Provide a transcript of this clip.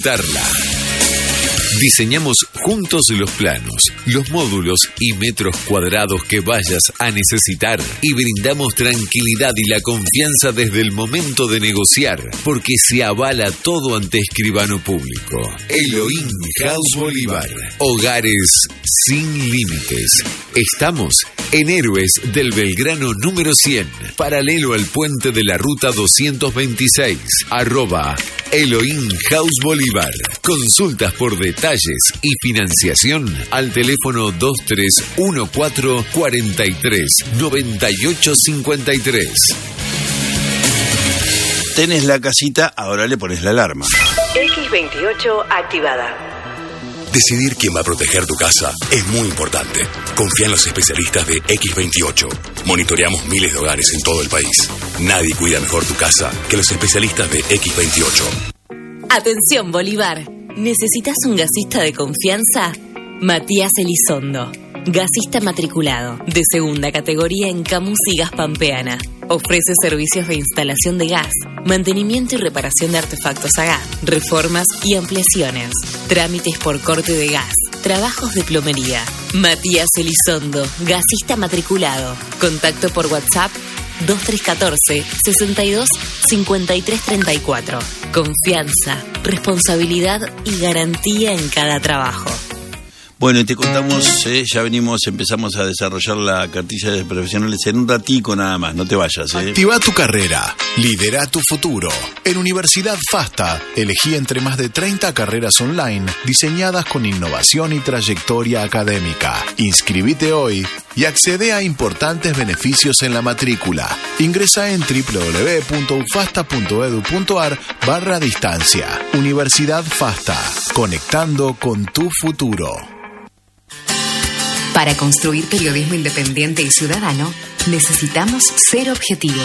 disfrutarla. Diseñamos juntos los planos, los módulos y metros cuadrados que vayas a necesitar y brindamos tranquilidad y la confianza desde el momento de negociar, porque se avala todo ante escribano público. Elohim House Bolívar. Hogares sin límites. Estamos en Héroes del Belgrano número 100, paralelo al puente de la ruta 226, @Elohim House Bolívar. Consultas por detalles y financiación al teléfono 2314 43 98 53. Tenés la casita, ahora le pones la alarma. X28 activada. Decidir quién va a proteger tu casa es muy importante. Confía en los especialistas de X28. Monitoreamos miles de hogares en todo el país. Nadie cuida mejor tu casa que los especialistas de X28. Atención, Bolívar. ¿Necesitas un gasista de confianza? Matías Elizondo. Gasista matriculado, de segunda categoría en Camus y Gas Pampeana. Ofrece servicios de instalación de gas, mantenimiento y reparación de artefactos a gas, reformas y ampliaciones, trámites por corte de gas, trabajos de plomería. Matías Elizondo, gasista matriculado. Contacto por WhatsApp 2314 62 53 34. Confianza, responsabilidad y garantía en cada trabajo. Bueno, y te contamos, ya empezamos a desarrollar la cartilla de profesionales en un ratico nada más, no te vayas. Activa tu carrera, lidera tu futuro. En Universidad FASTA, elegí entre más de 30 carreras online diseñadas con innovación y trayectoria académica. Inscribite hoy y accede a importantes beneficios en la matrícula. Ingresa en www.ufasta.edu.ar/distancia. Universidad FASTA, conectando con tu futuro. Para construir periodismo independiente y ciudadano, necesitamos ser objetivos.